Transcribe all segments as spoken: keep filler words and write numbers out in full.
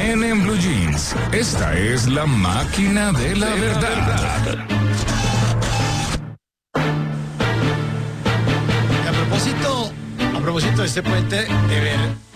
también en Blue Jeans. Esta es la máquina de la verdad. A propósito, a propósito de este puente de ver,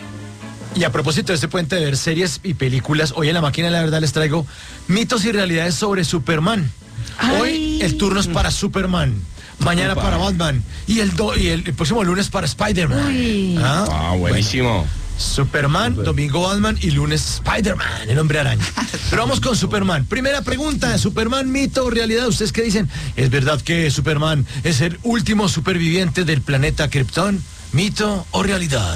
y a propósito de este puente de ver series y películas, hoy en la máquina de la verdad les traigo mitos y realidades sobre Superman. Ay. Hoy el turno es para Superman. Mañana Opa. para Batman y el, do, y el, el próximo lunes para Spider-Man. Uy. ¿Ah? Ah, buenísimo. Bueno, Superman, domingo Batman y lunes Spider-Man, el hombre araña. Pero vamos con Superman. Primera pregunta, ¿Superman mito o realidad? ¿Ustedes qué dicen? ¿Es verdad que Superman es el último superviviente del planeta Krypton? ¿Mito o realidad?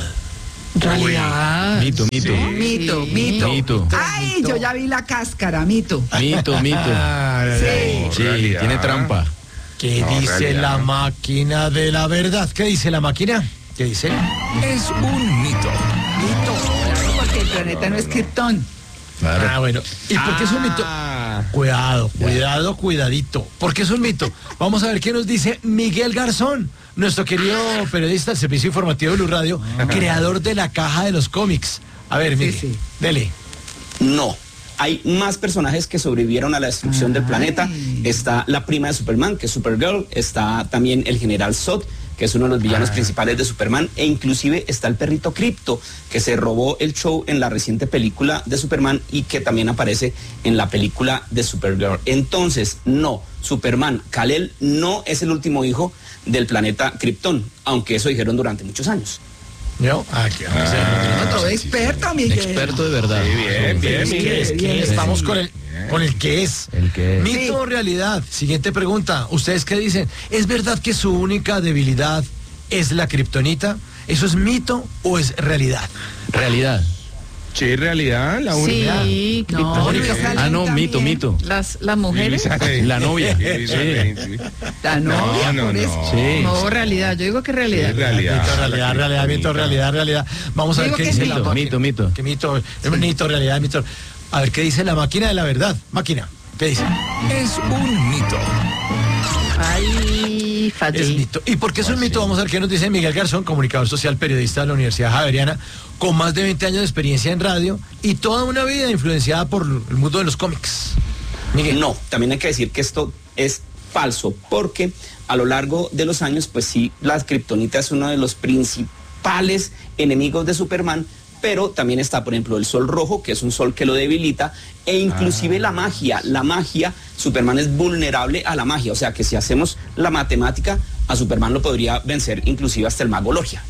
Realidad. Mito, mito. Sí. Mito, mito. Mito. Ay, Mito. yo ya vi la cáscara, mito. Mito, mito. Ah, Sí. Sí, Realidad. tiene trampa. ¿Qué No, dice realidad. la máquina de la verdad? ¿Qué dice la máquina? ¿Qué dice? Es un mito. Claro, porque el planeta no es Krypton. Ah, bueno. ¿Y por qué es un mito? Ah. Cuidado, cuidado, cuidadito. ¿Por qué es un mito? Vamos a ver qué nos dice Miguel Garzón, nuestro querido periodista del Servicio Informativo de Blue Radio, creador de la caja de los cómics. A ver, Miguel, sí. dele. No. Hay más personajes que sobrevivieron a la destrucción del planeta. Está la prima de Superman, que es Supergirl. Está también el general Zod, que es uno de los villanos Ah. principales de Superman. E inclusive está el perrito Krypto, que se robó el show en la reciente película de Superman y que también aparece en la película de Supergirl. Entonces, no, Superman, Kal-El, no es el último hijo del planeta Krypton, aunque eso dijeron durante muchos años. ¿No? Aquí vamos a ver. No, todo experto, Miguel. Experto de verdad. Sí, bien, bien, ¿Qué Miguel. es? ¿Qué bien, es? Vamos sí. con el, con el que es. El que es. Mito Sí. o realidad. Siguiente pregunta. ¿Ustedes qué dicen? ¿Es verdad que su única debilidad es la kriptonita? ¿Eso es mito o es realidad? Realidad. Sí, realidad, la única. Sí, No, Kryptonita. Luisa Ah, no, Lane mito, también. mito. Las, las mujeres. Luisa Lane. La novia. Sí, Luisa Sí. Lane, sí. La novia, No, no, por eso. no. Sí. No, realidad. Yo digo que realidad. Sí, realidad. Mito, realidad, realidad, mito, realidad, realidad. Vamos a ver Digo qué que dice es la mito, máquina. mito, mito. ¿Qué mito? Mito, realidad, mito. A ver qué dice la máquina de la verdad. Máquina, ¿qué dice? Es un mito. Ay, Es fallé. mito. ¿Y por qué es un mito? Vamos a ver qué nos dice Miguel Garzón, comunicador social, periodista de la Universidad Javeriana, con más de veinte años de experiencia en radio y toda una vida influenciada por el mundo de los cómics. Miguel. No, también hay que decir que esto es falso, porque a lo largo de los años, pues sí, la kriptonita es uno de los principales enemigos de Superman, pero también está, por ejemplo, el sol rojo, que es un sol que lo debilita, e inclusive la magia. La magia, Superman es vulnerable a la magia, o sea que si hacemos la matemática, a Superman lo podría vencer inclusive hasta el mago Logia.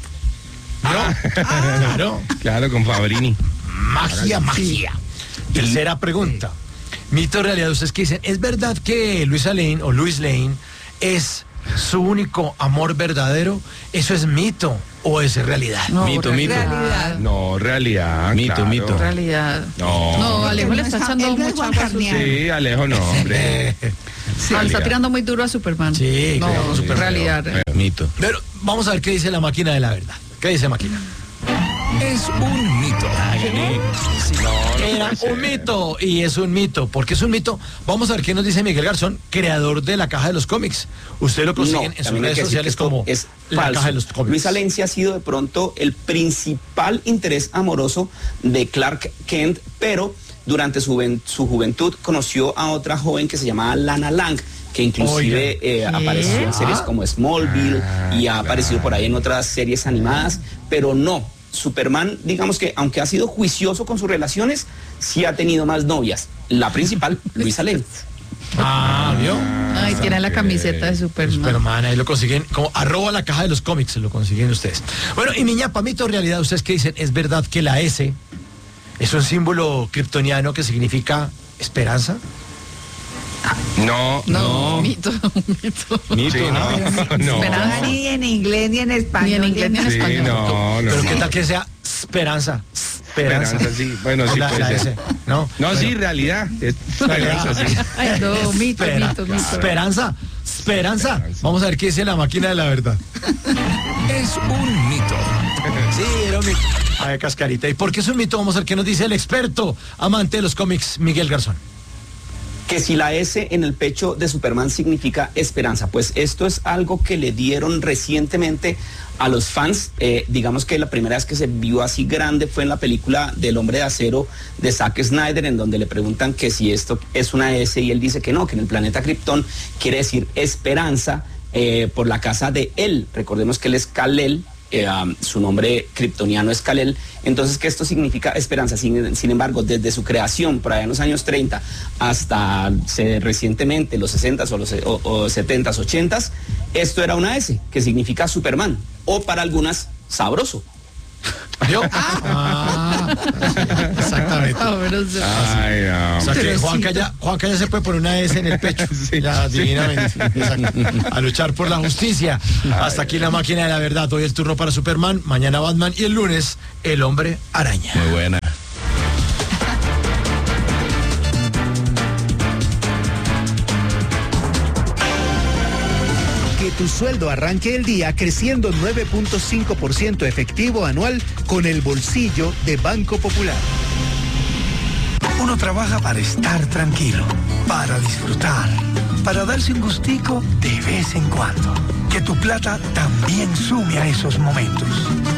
Claro. Claro, con Fabrini. Magia, magia. Tercera pregunta. Mito o realidad, ustedes que dicen, ¿es verdad que Luisa Lane o Luis Lane es su único amor verdadero? ¿Eso es mito o es realidad? No, Mito, mito. Realidad. No, realidad. Mito, claro. mito. Realidad. No. No, Alejo le está Él no es- echando él no es mucha Juan agua a su- Carniano. Sí, Alejo, no, hombre. No, le está Realidad. tirando muy duro a Superman. Sí, no, claro, Superman. realidad. Mito. Pero vamos a ver qué dice la máquina de la verdad. ¿Qué dice máquina? Es un mito. Sí, era un mito y es un mito. ¿Por qué es un mito? Vamos a ver qué nos dice Miguel Garzón, creador de la caja de los cómics. Usted lo consiguen en sus también hay redes que decir sociales que esto como es la falso. caja de los cómics. Luisa Lane sí ha sido de pronto el principal interés amoroso de Clark Kent, pero durante su, ven- su juventud conoció a otra joven que se llamaba Lana Lang, que inclusive eh, apareció en series como Smallville y ha aparecido por ahí en otras series animadas, pero no. Superman, digamos que aunque ha sido juicioso con sus relaciones, sí ha tenido más novias. La principal, Luisa Lane. Ah, ¿vio? Ay, tiene la camiseta de Superman. Superman, ahí lo consiguen como arroba la caja de los cómics, lo consiguen ustedes. Bueno, y niña, pa' mito o realidad, ¿ustedes qué dicen? ¿Es verdad que la S es un símbolo kryptoniano que significa esperanza? No, No, no. mito, mito. Mito. Sí, no, no. Esperanza. Ni en inglés, ni en español. Ni en inglés, ni en Sí, español. no, no. Pero qué tal que sea esperanza. Esperanza. Esperanza, sí. Bueno, sí la, puede la ser. S, ¿no? No, Bueno, sí, realidad. Es- Esperanza, sí. Ay, no, mito, espera, mito, mito. Esperanza, esperanza. Esperanza. Vamos a ver qué dice la máquina de la verdad. Es un mito. Sí, era un mito. A ver, cascarita. ¿Y por qué es un mito? Vamos a ver qué nos dice el experto amante de los cómics, Miguel Garzón. Que si la S en el pecho de Superman significa esperanza, pues esto es algo que le dieron recientemente a los fans. Eh, digamos que la primera vez que se vio así grande fue en la película del Hombre de Acero de Zack Snyder, en donde le preguntan que si esto es una S y él dice que no, que en el planeta Krypton quiere decir esperanza eh, por la casa de él. Recordemos que él es Kal-El. Eh, um, su nombre kryptoniano es Kal-El, entonces que esto significa esperanza. Sin, sin embargo, desde su creación por allá en los años treinta hasta se, recientemente los sesentas o los o, o setentas, ochentas, esto era una S que significa Superman, o para algunas sabroso. ¿Vio? Ah, exactamente. Sabroso. Ay, O sea que Juanca ya, Juanca ya se puede poner una S en el pecho. Ya, divinamente. Exacto. A luchar por la justicia. Hasta aquí la máquina de la verdad. Hoy el turno para Superman, mañana Batman y el lunes el Hombre Araña. muy buena. Que tu sueldo arranque el día creciendo nueve punto cinco por ciento efectivo anual con el bolsillo de Banco Popular. Uno trabaja para estar tranquilo, para disfrutar, para darse un gustico de vez en cuando. Que tu plata también sume a esos momentos.